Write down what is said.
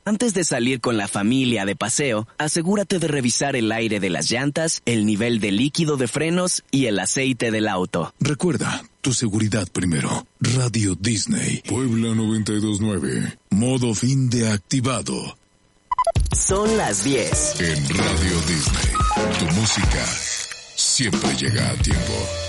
Antes de salir con la familia de paseo, asegúrate de revisar el aire de las llantas, el nivel de líquido de frenos y el aceite del auto. Recuerda, tu seguridad primero. Radio Disney. Puebla 92.9. Modo fin de activado. Son las 10. En Radio Disney, tu música siempre llega a tiempo.